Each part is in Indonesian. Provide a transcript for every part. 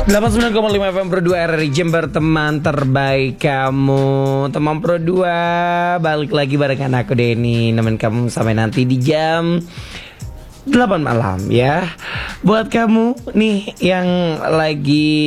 89,5 FM Pro 2 RRI Jember, teman terbaik kamu. Teman Pro 2 balik lagi barengan aku Denny, nemenin kamu sampai nanti di jam 8 malam ya. Buat kamu nih yang lagi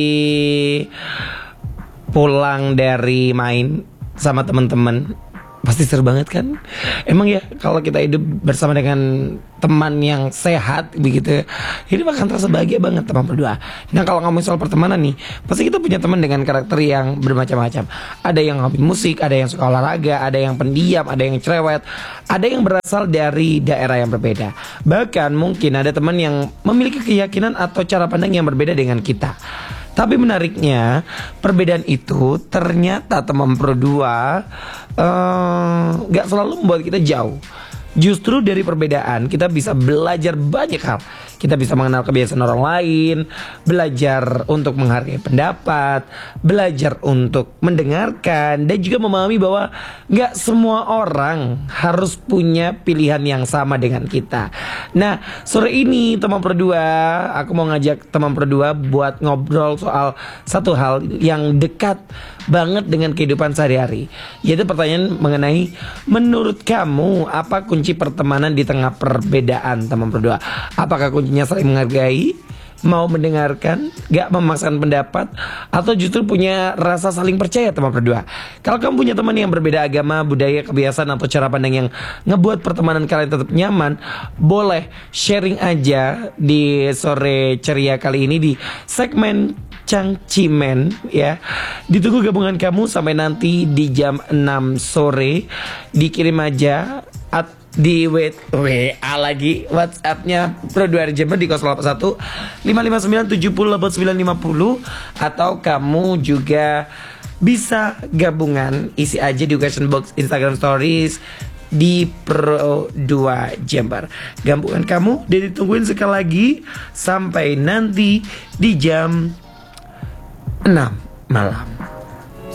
pulang dari main sama teman-teman, pasti seru banget kan? Emang ya kalau kita hidup bersama dengan teman yang sehat begitu, hidup akan terasa bahagia banget, teman berdua. Nah kalau ngomongin soal pertemanan nih, pasti kita punya teman dengan karakter yang bermacam-macam. Ada yang hobi musik, ada yang suka olahraga, ada yang pendiam, ada yang cerewet, ada yang berasal dari daerah yang berbeda. Bahkan mungkin ada teman yang memiliki keyakinan atau cara pandang yang berbeda dengan kita. Tapi menariknya, perbedaan itu ternyata teman Pro 2 gak selalu membuat kita jauh. Justru dari perbedaan kita bisa belajar banyak hal. Kita bisa mengenal kebiasaan orang lain, belajar untuk menghargai pendapat, belajar untuk mendengarkan, dan juga memahami bahwa gak semua orang harus punya pilihan yang sama dengan kita. Nah, sore ini teman Pro 2, aku mau ngajak teman Pro 2 buat ngobrol soal satu hal yang dekat banget dengan kehidupan sehari-hari, yaitu pertanyaan mengenai, menurut kamu apa kunci pertemanan di tengah perbedaan, teman Pro 2? Apakah kuncinya saling menghargai, mau mendengarkan, gak memaksakan pendapat, atau justru punya rasa saling percaya, teman Pro 2? Kalau kamu punya teman yang berbeda agama, budaya, kebiasaan, atau cara pandang yang ngebuat pertemanan kalian tetap nyaman, boleh sharing aja di sore ceria kali ini di segmen Cangcimen ya. Ditunggu gabungan kamu sampai nanti di jam 6 sore. Dikirim aja di WA lagi WhatsAppnya Pro 2 Jember di 081 559 70 950, atau kamu juga bisa gabungan isi aja di question box Instagram Stories di Pro 2 Jember. Gabungan kamu dan ditungguin sekali lagi sampai nanti di jam 6 malam.